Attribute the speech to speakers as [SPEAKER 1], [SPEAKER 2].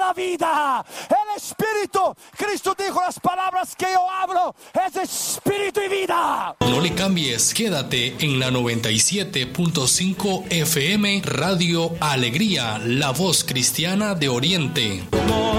[SPEAKER 1] la vida. El Espíritu, Cristo dijo, las palabras que yo hablo es Espíritu y vida.
[SPEAKER 2] No le cambies, quédate en la 97.5 FM Radio Alegría, la voz cristiana de Oriente.